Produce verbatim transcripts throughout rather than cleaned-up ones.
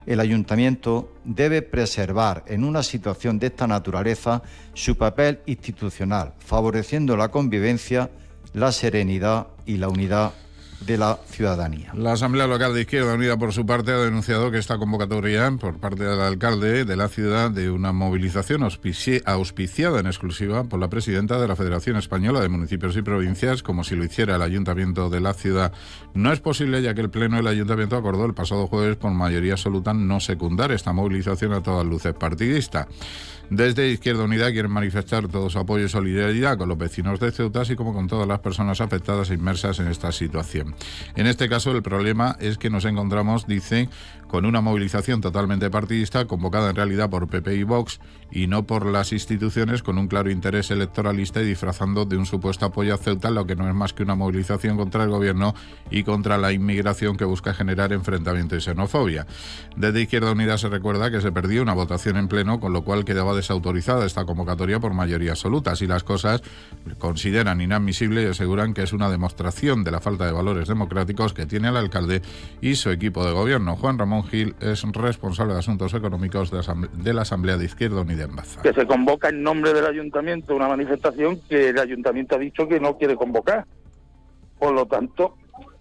El ayuntamiento debe preservar en una situación de esta naturaleza su papel institucional, favoreciendo la convivencia, la serenidad y la unidad de la ciudadanía. La Asamblea Local de Izquierda Unida, por su parte, ha denunciado que esta convocatoria por parte del alcalde de la ciudad de una movilización auspici- auspiciada en exclusiva por la presidenta de la Federación Española de Municipios y Provincias, como si lo hiciera el ayuntamiento de la ciudad, no es posible, ya que el pleno del ayuntamiento acordó el pasado jueves por mayoría absoluta no secundar esta movilización a todas luces partidista. Desde Izquierda Unida quieren manifestar todo su apoyo y solidaridad con los vecinos de Ceuta, así como con todas las personas afectadas e inmersas en esta situación. En este caso, el problema es que nos encontramos, dice, con una movilización totalmente partidista, convocada en realidad por P P y Vox, y no por las instituciones, con un claro interés electoralista y disfrazando de un supuesto apoyo a Ceuta, lo que no es más que una movilización contra el gobierno y contra la inmigración que busca generar enfrentamiento y xenofobia. Desde Izquierda Unida se recuerda que se perdió una votación en pleno, con lo cual quedaba desautorizada esta convocatoria por mayoría absoluta. Así las cosas, consideran inadmisible y aseguran que es una demostración de la falta de valores democráticos que tiene el alcalde y su equipo de gobierno. Juan Ramón Gil es responsable de Asuntos Económicos de, asamble- de la Asamblea de Izquierda Unida en Baza. Que se convoca en nombre del ayuntamiento una manifestación que el ayuntamiento ha dicho que no quiere convocar. Por lo tanto,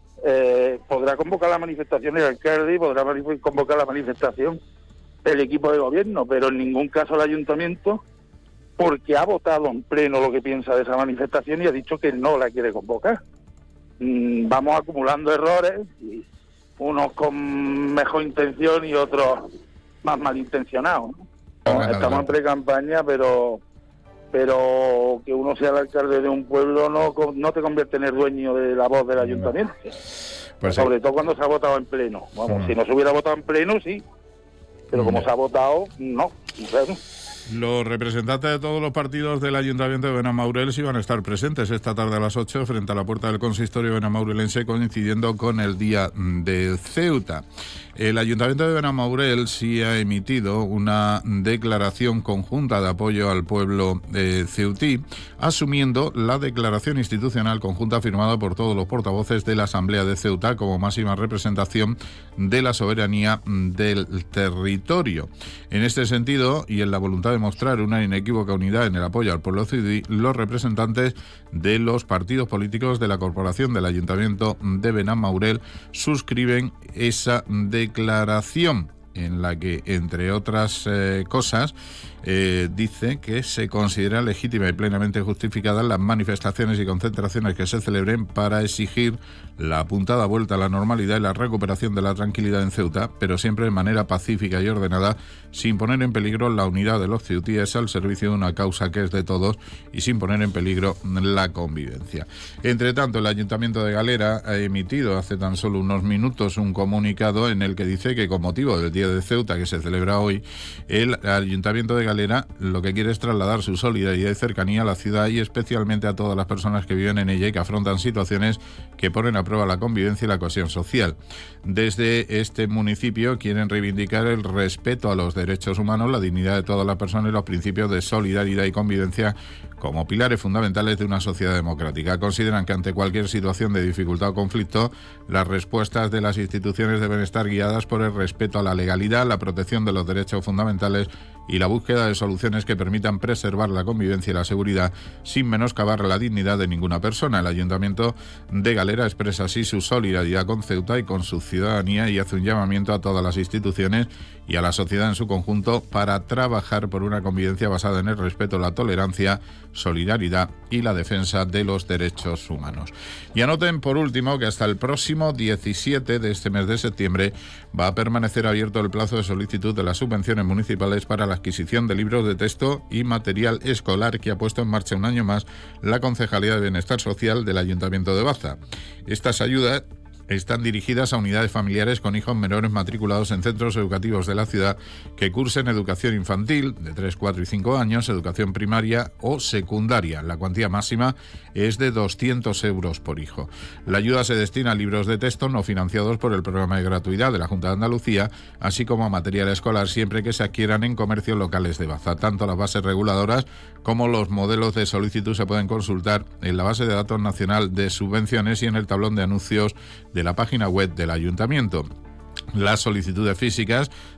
eh, podrá convocar la manifestación el alcalde y podrá manif- convocar la manifestación el equipo de gobierno, pero en ningún caso el ayuntamiento, porque ha votado en pleno lo que piensa de esa manifestación y ha dicho que no la quiere convocar. Mm, vamos acumulando errores, y unos con mejor intención y otros más malintencionados, ¿no? Estamos en pre-campaña, pero pero que uno sea el alcalde de un pueblo no no te convierte en el dueño de la voz del ayuntamiento. Pues sobre sí. Todo cuando se ha votado en pleno. Vamos, mm. si no se hubiera votado en pleno, sí. Pero como mm. se ha votado, no. Claro. Los representantes de todos los partidos del Ayuntamiento de Benamaurel sí van a estar presentes esta tarde a las ocho frente a la puerta del consistorio benamaurelense, coincidiendo con el Día de Ceuta. El Ayuntamiento de Benamaurel sí ha emitido una declaración conjunta de apoyo al pueblo eh, ceutí, asumiendo la declaración institucional conjunta firmada por todos los portavoces de la Asamblea de Ceuta como máxima representación de la soberanía del territorio. En este sentido, y en la voluntad de mostrar una inequívoca unidad en el apoyo al pueblo ceutí, los representantes de los partidos políticos de la corporación del Ayuntamiento de Benamaurel suscriben esa declaración, en la que, entre otras eh, cosas, eh, dice que se considera legítima y plenamente justificada las manifestaciones y concentraciones que se celebren para exigir la apuntada vuelta a la normalidad y la recuperación de la tranquilidad en Ceuta, pero siempre de manera pacífica y ordenada, sin poner en peligro la unidad de los ceutíes al servicio de una causa que es de todos y sin poner en peligro la convivencia. Entre tanto, el Ayuntamiento de Galera ha emitido hace tan solo unos minutos un comunicado en el que dice que, con motivo del Día de Ceuta que se celebra hoy, el Ayuntamiento de Galera lo que quiere es trasladar su solidaridad y cercanía a la ciudad y especialmente a todas las personas que viven en ella y que afrontan situaciones que ponen a prueba la convivencia y la cohesión social. Desde este municipio quieren reivindicar el respeto a los derechos humanos, la dignidad de todas las personas y los principios de solidaridad y convivencia como pilares fundamentales de una sociedad democrática. Consideran que ante cualquier situación de dificultad o conflicto, las respuestas de las instituciones deben estar guiadas por el respeto a la legalidad, la protección de los derechos fundamentales y la búsqueda de soluciones que permitan preservar la convivencia y la seguridad sin menoscabar la dignidad de ninguna persona. El Ayuntamiento de Galera expresa así su solidaridad con Ceuta y con su ciudadanía y hace un llamamiento a todas las instituciones y a la sociedad en su conjunto para trabajar por una convivencia basada en el respeto, la tolerancia, solidaridad y la defensa de los derechos humanos. Y anoten, por último, que hasta el próximo diecisiete de este mes de septiembre va a permanecer abierto el plazo de solicitud de las subvenciones municipales para la adquisición de libros de texto y material escolar que ha puesto en marcha un año más la Concejalía de Bienestar Social del Ayuntamiento de Baza. Estas ayudas están dirigidas a unidades familiares con hijos menores matriculados en centros educativos de la ciudad que cursen educación infantil de tres, cuatro y cinco años, educación primaria o secundaria. La cuantía máxima es de doscientos euros por hijo. La ayuda se destina a libros de texto no financiados por el programa de gratuidad de la Junta de Andalucía, así como a material escolar siempre que se adquieran en comercios locales de Baza. Tanto las bases reguladoras como los modelos de solicitud se pueden consultar en la base de datos nacional de subvenciones y en el tablón de anuncios de la página web del Ayuntamiento. Las solicitudes físicas